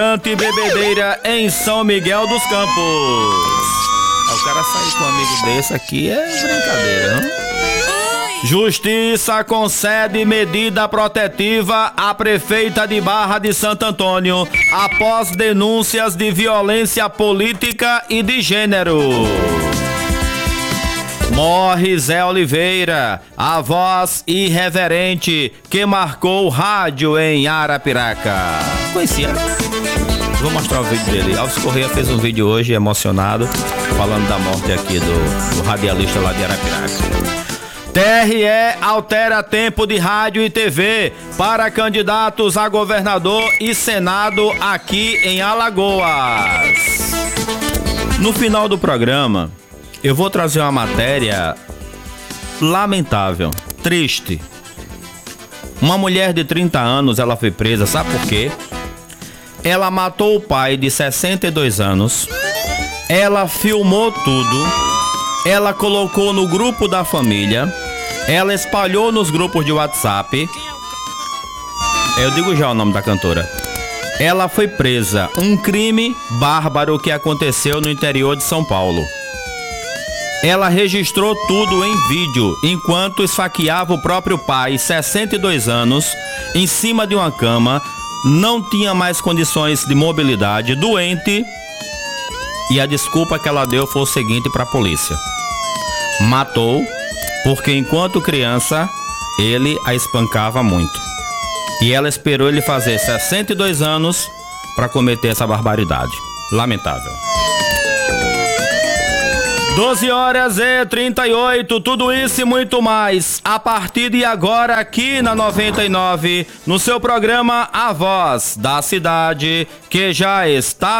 Antibebedeira em São Miguel dos Campos. O cara sair com um amigo desse aqui é brincadeira, não? Justiça concede medida protetiva à prefeita de Barra de Santo Antônio após denúncias de violência política e de gênero. Morre Zé Oliveira, a voz irreverente que marcou o rádio em Arapiraca. Conhecia? Vou mostrar o vídeo dele. Alves Correia fez um vídeo hoje emocionado, falando da morte aqui do radialista lá de Arapiraca. TRE altera tempo de rádio e TV para candidatos a governador e senado aqui em Alagoas. No final do programa, eu vou trazer uma matéria lamentável, triste. Uma mulher de 30 anos, ela foi presa, sabe por quê? Ela matou o pai de 62 anos, ela filmou tudo, ela colocou no grupo da família, ela espalhou nos grupos de WhatsApp. Eu digo já o nome da cantora. Ela foi presa, um crime bárbaro que aconteceu no interior de São Paulo. Ela registrou tudo em vídeo, enquanto esfaqueava o próprio pai, 62 anos, em cima de uma cama, não tinha mais condições de mobilidade, doente, e a desculpa que ela deu foi o seguinte para a polícia: matou porque enquanto criança ele a espancava muito, e ela esperou ele fazer 62 anos para cometer essa barbaridade. Lamentável. 12h38, tudo isso e muito mais, a partir de agora aqui na 99, no seu programa A Voz da Cidade, que já está